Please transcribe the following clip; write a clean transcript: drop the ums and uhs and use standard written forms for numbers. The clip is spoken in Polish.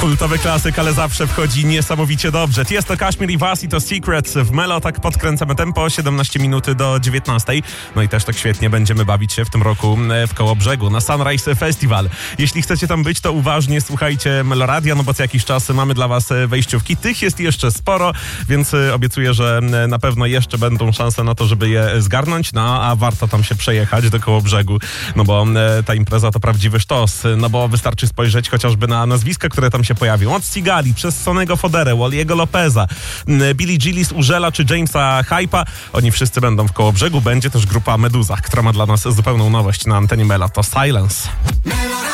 Kultowy klasyk, ale zawsze wchodzi niesamowicie dobrze. Jest to Kashmir i Was i to Secrets w Melo. Tak podkręcamy tempo, 17 minuty do 19. No i też tak świetnie będziemy bawić się w tym roku w Kołobrzegu na Sunrise Festival. Jeśli chcecie tam być, to uważnie słuchajcie Meloradia, no bo co jakiś czas mamy dla Was wejściówki. Tych jest jeszcze sporo, więc obiecuję, że na pewno jeszcze będą szanse na to, żeby je zgarnąć. No a warto tam się przejechać do Kołobrzegu, no bo ta impreza to prawdziwy sztos. No bo wystarczy spojrzeć chociażby na nazwiska, które tam się pojawią. Od Sigali, przez Sonego Foderę, Waliego Lopeza, Billie Gillis, Urzela czy Jamesa Hype'a. Oni wszyscy będą w Kołobrzegu. Będzie też grupa Meduza, która ma dla nas zupełną nowość na antenie Mela. To Silence.